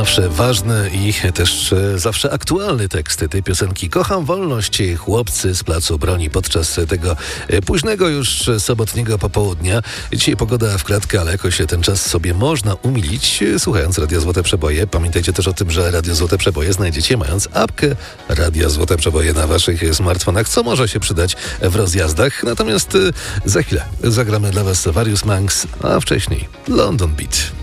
Zawsze ważny i też zawsze aktualny tekst tej piosenki. Kocham wolność, chłopcy z Placu Broni podczas tego późnego już sobotniego popołudnia. Dzisiaj pogoda w kratkę, ale jakoś ten czas sobie można umilić, słuchając Radia Złote Przeboje. Pamiętajcie też o tym, że Radio Złote Przeboje znajdziecie mając apkę Radia Złote Przeboje na waszych smartfonach, co może się przydać w rozjazdach. Natomiast za chwilę zagramy dla was Various Monks, a wcześniej London Beat.